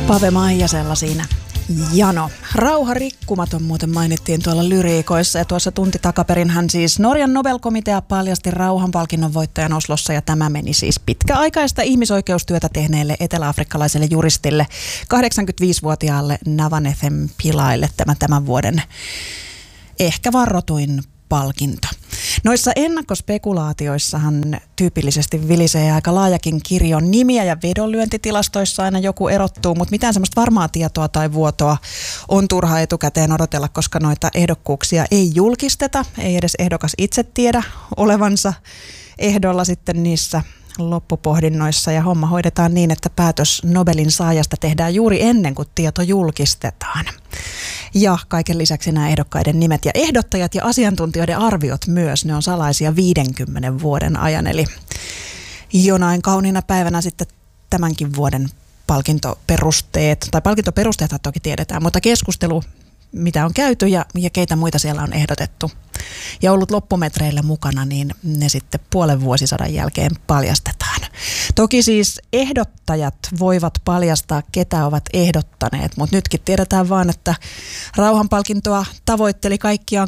Pave Maijasella siinä. Jano. Rauha rikkumaton muuten mainittiin tuolla lyriikoissa ja tuossa tunti takaperin hän siis Norjan Nobel-komitea paljasti rauhanpalkinnon voittajan Oslossa ja tämä meni siis pitkäaikaista ihmisoikeustyötä tehneelle eteläafrikkalaiselle juristille 85-vuotiaalle Navanethem Pilaille tämän vuoden ehkä varrotuin palkinto. Noissa ennakkospekulaatioissahan tyypillisesti vilisee aika laajakin kirjo nimiä ja vedonlyöntitilastoissa aina joku erottuu, mutta mitään semmoista varmaa tietoa tai vuotoa on turha etukäteen odotella, koska noita ehdokkuuksia ei julkisteta, ei edes ehdokas itse tiedä olevansa ehdolla sitten niissä loppupohdinnoissa ja homma hoidetaan niin, että päätös Nobelin saajasta tehdään juuri ennen kuin tieto julkistetaan. Ja kaiken lisäksi nämä ehdokkaiden nimet ja ehdottajat ja asiantuntijoiden arviot myös, ne on salaisia 50 vuoden ajan. Eli jonain kauniina päivänä sitten tämänkin vuoden palkintoperusteethan toki tiedetään, mutta keskustelu, mitä on käyty ja keitä muita siellä on ehdotettu ja ollut loppumetreillä mukana, niin ne sitten puolen vuosisadan jälkeen paljastetaan. Toki siis ehdottajat voivat paljastaa, ketä ovat ehdottaneet, mutta nytkin tiedetään vaan, että rauhanpalkintoa tavoitteli kaikkiaan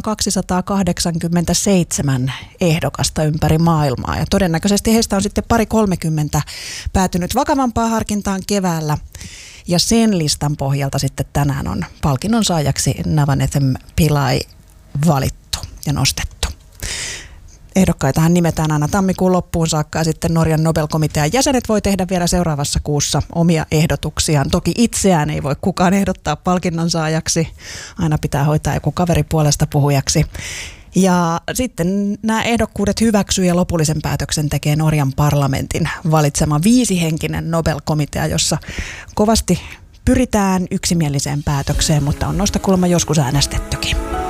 287 ehdokasta ympäri maailmaa ja todennäköisesti heistä on sitten 20-30 päätynyt vakavampaan harkintaan keväällä. Ja sen listan pohjalta sitten tänään on palkinnon saajaksi Navanethem Pillai valittu ja nostettu. Ehdokkaitahan nimetään aina tammikuun loppuun saakka ja sitten Norjan Nobel-komitean jäsenet voi tehdä vielä seuraavassa kuussa omia ehdotuksiaan. Toki itseään ei voi kukaan ehdottaa palkinnon saajaksi. Aina pitää hoitaa joku kaveri puolesta puhujaksi. Ja sitten nämä ehdokkuudet hyväksyy ja lopullisen päätöksen tekee Norjan parlamentin valitsema 5-henkinen Nobel-komitea, jossa kovasti pyritään yksimieliseen päätökseen, mutta on noista kuulemma joskus äänestettykin.